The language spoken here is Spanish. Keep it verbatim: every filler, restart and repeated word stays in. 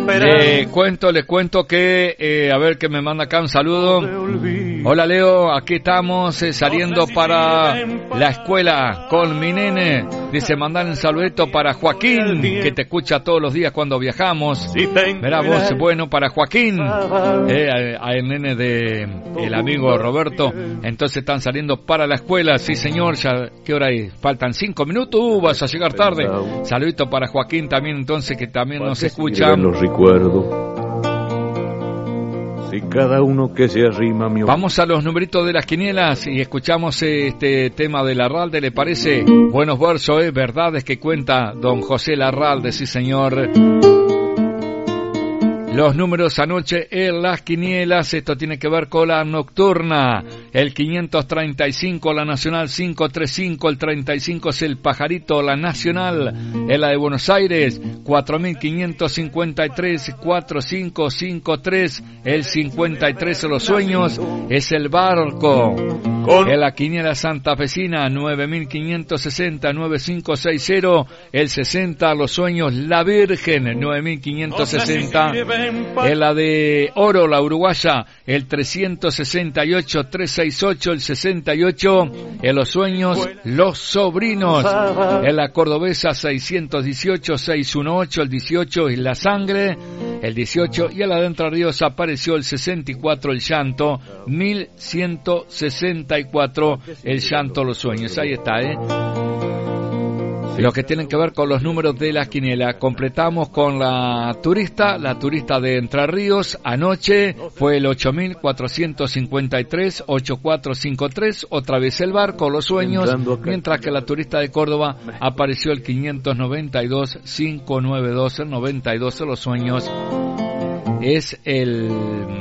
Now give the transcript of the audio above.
Le cuento, les cuento que, eh, a ver que me manda acá un saludo. Hola Leo, aquí estamos eh, saliendo para la escuela con mi nene. Dice, mandar un saludito para Joaquín, que te escucha todos los días cuando viajamos. Mirá vos, bueno, para Joaquín, eh, a, a el nene de el amigo Roberto. Entonces están saliendo para la escuela, sí señor. Ya, ¿qué hora es? Faltan cinco minutos, uh, vas a llegar tarde. Saludito para Joaquín también, entonces, que también nos escucha. Los recuerdo. Si cada uno que se arrima mi... Vamos a los numeritos de las quinielas y escuchamos este tema de Larralde, ¿le parece? Buenos versos, ¿eh? Verdades que cuenta don José Larralde, sí señor. Los números anoche en las quinielas, esto tiene que ver con la nocturna. El quinientos treinta y cinco, la Nacional quinientos treinta y cinco, el treinta y cinco es el Pajarito, la Nacional, en la de Buenos Aires, cuatro mil quinientos cincuenta y tres, cuatro cinco cinco tres, el cincuenta y tres Los Sueños, es el Barco. En la quiniela santafesina, nueve mil quinientos sesenta, nueve cinco seis cero, el sesenta Los Sueños, la Virgen, nueve mil quinientos sesenta. En la de Oro, la uruguaya, el trescientos sesenta y ocho, trescientos sesenta y ocho, el sesenta y ocho, en Los Sueños, Los Sobrinos. En la cordobesa, seiscientos dieciocho, seiscientos dieciocho, el dieciocho es La Sangre, el dieciocho, y en la de Entre Ríos apareció el sesenta y cuatro, el Llanto, mil ciento sesenta y cuatro, el Llanto, Los Sueños. Ahí está, ¿eh? Lo que tienen que ver con los números de la quiniela. Completamos con la turista, la turista de Entre Ríos. Anoche fue el ocho mil cuatrocientos cincuenta y tres, ocho cuatro cinco tres, otra vez el Barco, Los Sueños, mientras que la turista de Córdoba apareció el quinientos noventa y dos, quinientos noventa y dos, el noventa y dos, Los Sueños. Es el